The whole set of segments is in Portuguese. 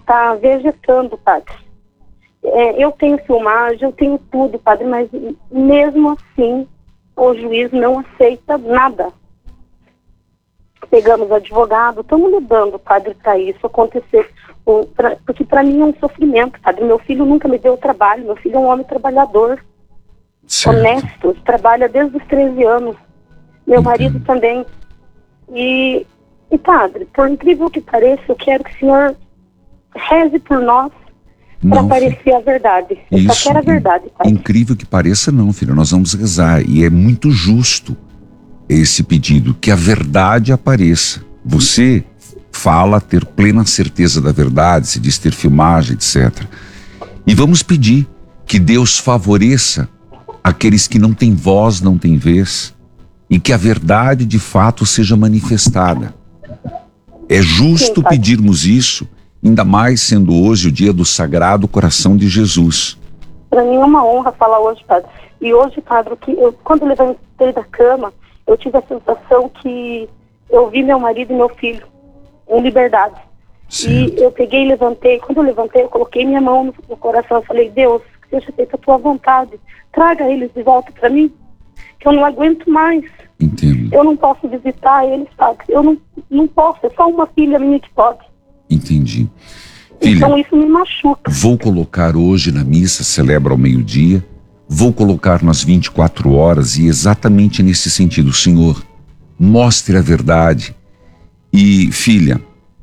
está vegetando, padre. Eu tenho filmagem, eu tenho tudo, padre, mas mesmo assim o juiz não aceita nada. Pegamos advogado, estamos lidando, padre, para isso acontecer. Porque para mim é um sofrimento, padre. Meu filho nunca me deu trabalho, meu filho é um homem trabalhador, certo, honesto, trabalha desde os 13 anos. Meu marido também. E, padre, por incrível que pareça, eu quero que o senhor reze por nós para aparecer a verdade. Eu só quero a verdade, padre. Incrível que pareça, não, filho. Nós vamos rezar. E é muito justo esse pedido, que a verdade apareça. Você fala ter plena certeza da verdade, se diz ter filmagem, etc. E vamos pedir que Deus favoreça aqueles que não têm voz, não têm vez, e que a verdade de fato seja manifestada. É justo pedirmos isso, ainda mais sendo hoje o dia do Sagrado Coração de Jesus. Para mim é uma honra falar hoje, padre. E hoje, padre, quando eu levantei da cama, eu tive a sensação que eu vi meu marido e meu filho em liberdade. Certo. E eu peguei e levantei. Quando eu levantei, eu coloquei minha mão no coração. Eu falei, Deus, que seja feita a tua vontade. Traga eles de volta para mim, que eu não aguento mais. Entendo. Eu não posso visitar eles, padre. Eu não posso. É só uma filha minha que pode. Entendi. Filha, então isso me machuca. Vou colocar hoje na missa, celebra ao meio-dia. Vou colocar nas 24 horas e exatamente nesse sentido, Senhor, mostre a verdade. E, filha,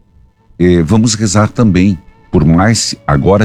vamos rezar também, por mais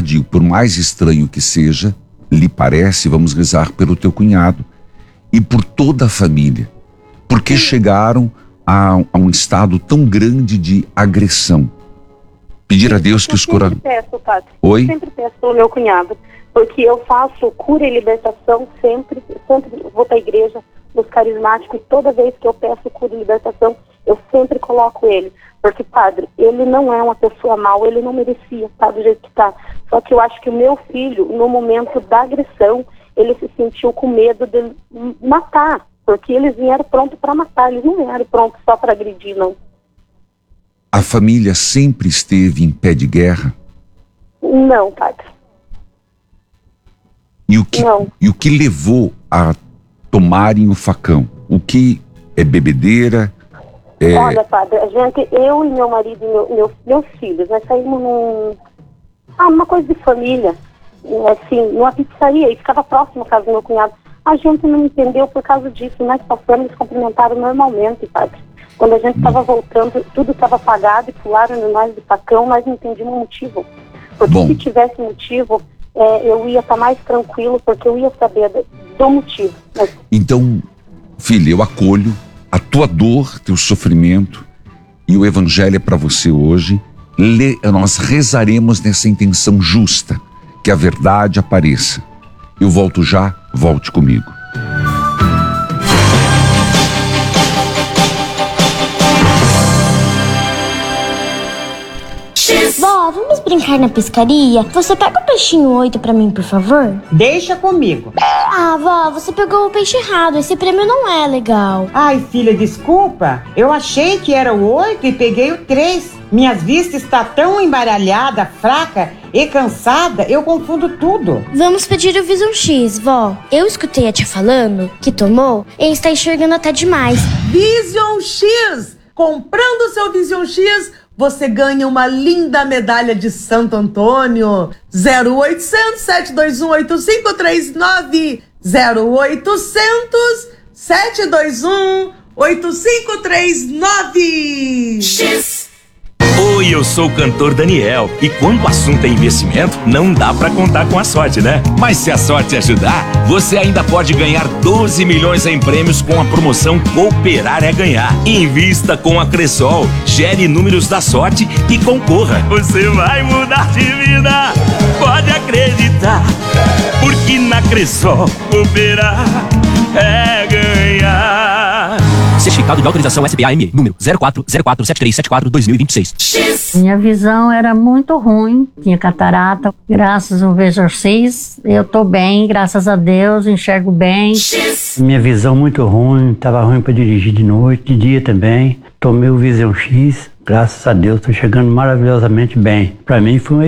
estranho que seja, lhe parece, vamos rezar pelo teu cunhado e por toda a família, porque chegaram a um estado tão grande de agressão. Pedir a Deus que os corações... Eu sempre peço, padre. Oi? Eu sempre peço pelo meu cunhado. Porque eu faço cura e libertação sempre vou para a igreja, nos carismáticos, e toda vez que eu peço cura e libertação, eu sempre coloco ele. Porque, padre, ele não é uma pessoa mal, ele não merecia estar do jeito que está. Só que eu acho que o meu filho, no momento da agressão, ele se sentiu com medo de matar, porque eles vieram pronto para matar, eles não vieram pronto só para agredir, não. A família sempre esteve em pé de guerra? Não, padre. E o que levou a tomarem o facão? O que é bebedeira? Olha, padre, eu e meu marido e meus filhos, nós saímos numa coisa de família, assim, numa pizzaria, e ficava próximo à casa do meu cunhado. A gente não entendeu por causa disso, nós passamos, eles cumprimentaram normalmente, padre. Quando a gente estava voltando, tudo estava apagado e pularam em nós de facão, nós não entendíamos o motivo. Porque se tivesse motivo, eu ia estar mais tranquilo, porque eu ia saber do motivo. Mas... Então, filha, eu acolho a tua dor, teu sofrimento, e o evangelho é para você hoje. Nós rezaremos nessa intenção justa, que a verdade apareça. Eu volto já, volte comigo. Vó, vamos brincar na pescaria? Você pega o peixinho 8 pra mim, por favor? Deixa comigo. Ah, vó, você pegou o peixe errado. Esse prêmio não é legal. Ai, filha, desculpa. Eu achei que era o 8 e peguei o 3. Minhas vistas está tão embaralhada, fraca e cansada, eu confundo tudo. Vamos pedir o Vision X, vó. Eu escutei a tia falando que tomou e está enxergando até demais. Vision X! Comprando o seu Vision X, você ganha uma linda medalha de Santo Antônio. 0800 721 8539 0800 721 8539 X. Oi, eu sou o cantor Daniel e quando o assunto é investimento, não dá pra contar com a sorte, né? Mas se a sorte ajudar, você ainda pode ganhar 12 milhões em prêmios com a promoção Cooperar é Ganhar. Invista com a Cressol, gere números da sorte e concorra. Você vai mudar de vida, pode acreditar, porque na Cressol cooperar é ganhar. Certificado de autorização SPA-ME, número 04047374-2026. Minha visão era muito ruim, tinha catarata. Graças ao Vision X, eu tô bem, graças a Deus, enxergo bem. Minha visão muito ruim, tava ruim para dirigir de noite, de dia também. Tomei o Vision X, graças a Deus, tô chegando maravilhosamente bem. Para mim foi